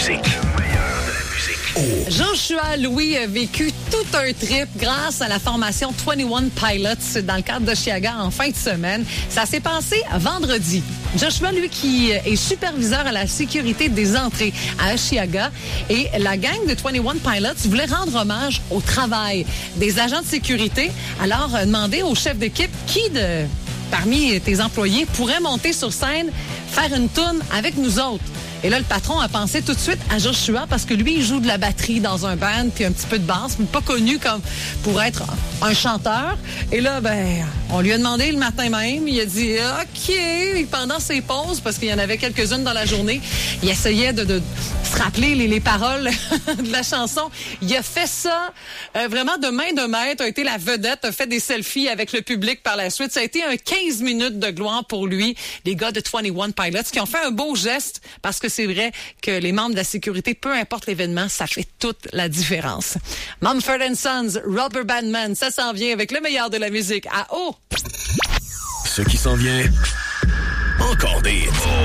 musique. Joshua Louis a vécu tout un trip grâce à la formation 21 Pilots dans le cadre d'Osheaga en fin de semaine. Ça s'est passé vendredi. Joshua, lui, qui est superviseur à la sécurité des entrées à Osheaga, et la gang de 21 Pilots voulait rendre hommage au travail des agents de sécurité. Alors, demander au chef d'équipe parmi tes employés pourrait monter sur scène, faire une toune avec nous autres. Et là, le patron a pensé tout de suite à Joshua parce que lui, il joue de la batterie dans un band puis un petit peu de basse, mais pas connu comme pour être un chanteur. Et là, on lui a demandé le matin même. Il a dit OK. Et pendant ses pauses, parce qu'il y en avait quelques-unes dans la journée, il essayait de se rappeler les paroles de la chanson. Il a fait ça vraiment de main de maître, a été la vedette, a fait des selfies avec le public par la suite. Ça a été un 15 minutes de gloire pour lui, les gars de 21 Pilots, qui ont fait un beau geste parce que c'est vrai que les membres de la sécurité, peu importe l'événement, ça fait toute la différence. Mumford & Sons, Rubber Band Man, ça s'en vient avec le meilleur de la musique à haut. Ce qui s'en vient, encore des hits.